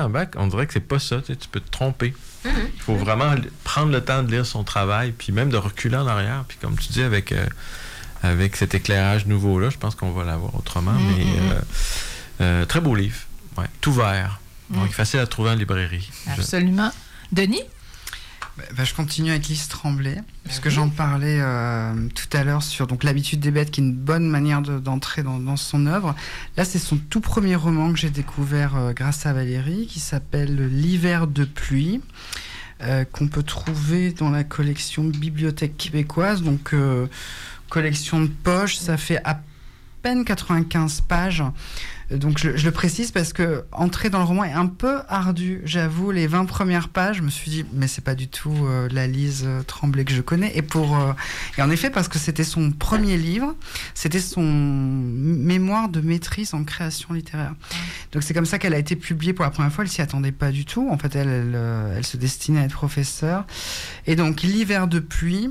première vague, on dirait que c'est pas ça. Tu peux te tromper. Il faut vraiment prendre le temps de lire son travail, puis même de reculer en arrière. Puis comme tu dis, avec cet éclairage nouveau-là, je pense qu'on va l'avoir autrement. Mais très beau livre. Ouais, tout vert. Donc, facile à trouver en librairie. Absolument. Denis? Je continue avec Lise Tremblay, puisque j'en parlais tout à l'heure sur donc, L'habitude des bêtes, qui est une bonne manière d'entrer dans son œuvre. Là, c'est son tout premier roman que j'ai découvert grâce à Valérie, qui s'appelle L'hiver de pluie, qu'on peut trouver dans la collection Bibliothèque québécoise. Donc, collection de poche, ça fait à peine 95 pages. Donc je le précise parce que entrer dans le roman est un peu ardu, j'avoue. Les 20 premières pages, je me suis dit mais c'est pas du tout la Lise Tremblay que je connais. Et en effet, parce que c'était son premier livre, c'était son mémoire de maîtrise en création littéraire. Donc c'est comme ça qu'elle a été publiée pour la première fois. Elle s'y attendait pas du tout. En fait, elle se destinait à être professeure. Et donc L'hiver de pluie,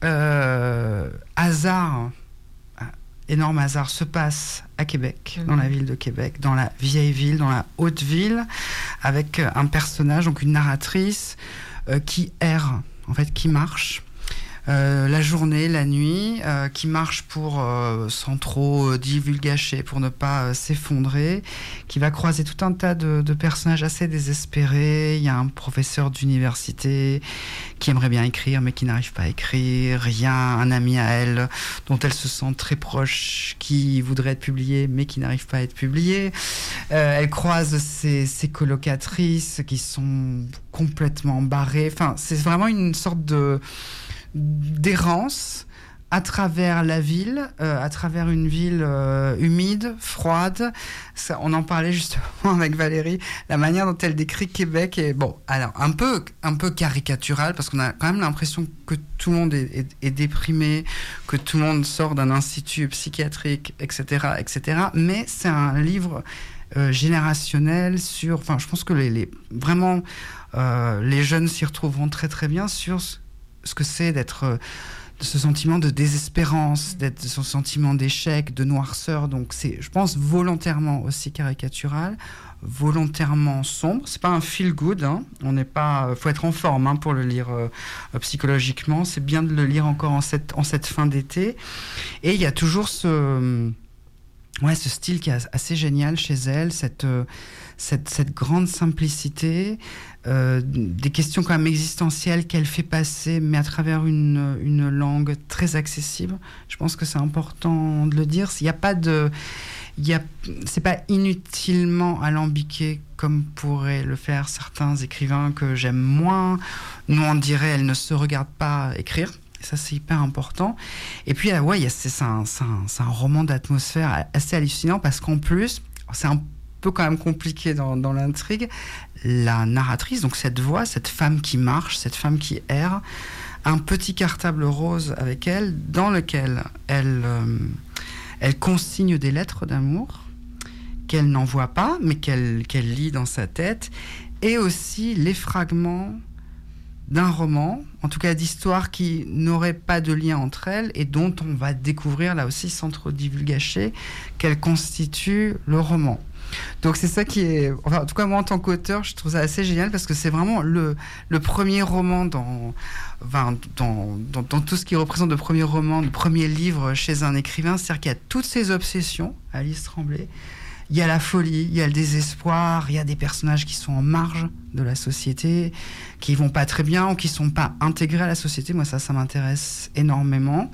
énorme hasard, se passe à Québec, dans la ville de Québec, dans la vieille ville, dans la haute ville, avec un personnage, donc une narratrice, qui erre, en fait, qui marche, la journée, la nuit, qui marche sans trop divulgacher, pour ne pas s'effondrer, qui va croiser tout un tas de personnages assez désespérés. Il y a un professeur d'université qui aimerait bien écrire, mais qui n'arrive pas à écrire. Il y a un ami à elle, dont elle se sent très proche, qui voudrait être publié, mais qui n'arrive pas à être publié. Elle croise ses colocatrices, qui sont complètement barrées. Enfin, c'est vraiment une sorte d'errance à travers la ville, à travers une ville humide, froide. Ça, on en parlait justement avec Valérie. La manière dont elle décrit Québec est alors un peu caricaturale, parce qu'on a quand même l'impression que tout le monde est déprimé, que tout le monde sort d'un institut psychiatrique, etc., etc. Mais c'est un livre générationnel sur. Enfin, je pense que vraiment les jeunes s'y retrouveront très très bien sur ce que c'est d'être ce sentiment de désespérance, d'être ce sentiment d'échec, de noirceur. Donc c'est, je pense, volontairement aussi caricatural, volontairement sombre. C'est pas un feel good, hein. On n'est pas, faut être en forme hein, pour le lire psychologiquement. C'est bien de le lire encore en cette fin d'été. Et il y a toujours ce style qui est assez génial chez elle, cette grande simplicité, des questions quand même existentielles qu'elle fait passer, mais à travers une langue très accessible. Je pense que c'est important de le dire. C'est pas inutilement alambiqué comme pourraient le faire certains écrivains que j'aime moins. Nous, on dirait, elle ne se regarde pas écrire. Et ça, c'est hyper important. Et puis, c'est un roman d'atmosphère assez hallucinant, parce qu'en plus, c'est un peu quand même compliqué dans l'intrigue. La narratrice, donc cette voix, cette femme qui marche, cette femme qui erre, un petit cartable rose avec elle, dans lequel elle consigne des lettres d'amour qu'elle n'envoie pas, mais qu'elle lit dans sa tête, et aussi les fragments d'un roman, en tout cas d'histoires qui n'auraient pas de lien entre elles, et dont on va découvrir, là aussi, sans trop divulgacher, qu'elles constituent le roman. Donc c'est ça qui est... Enfin, en tout cas, moi, en tant qu'auteur, je trouve ça assez génial, parce que c'est vraiment le premier roman dans tout ce qui représente le premier roman, le premier livre chez un écrivain. C'est-à-dire qu'il y a toutes ces obsessions, Lise Tremblay. Il y a la folie, il y a le désespoir, il y a des personnages qui sont en marge de la société, qui vont pas très bien ou qui sont pas intégrés à la société. Moi, ça m'intéresse énormément.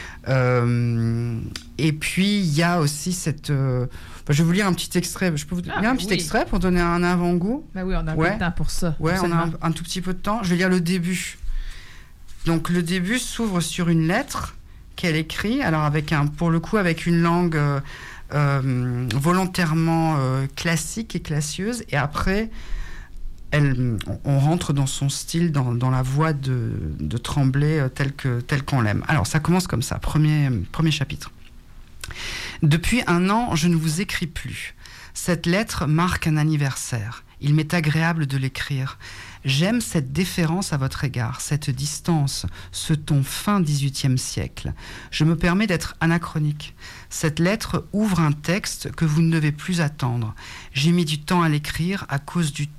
Et puis, il y a aussi cette... je vais vous lire un petit extrait. Je peux vous lire un petit extrait pour donner un avant-goût? Oui, on a un peu de temps pour ça. Oui, on a un tout petit peu de temps. Je vais lire le début. Donc, le début s'ouvre sur une lettre qu'elle écrit, alors pour le coup, avec une langue... volontairement classique et classieuse, et après on rentre dans son style, dans la voix de Tremblay telle qu'on l'aime. Alors ça commence comme ça, premier chapitre. Depuis 1 an, je ne vous écris plus. Cette lettre marque un anniversaire. Il m'est agréable de l'écrire. J'aime cette déférence à votre égard, cette distance, ce ton fin XVIIIe siècle. Je me permets d'être anachronique. Cette lettre ouvre un texte que vous ne devez plus attendre. J'ai mis du temps à l'écrire à cause du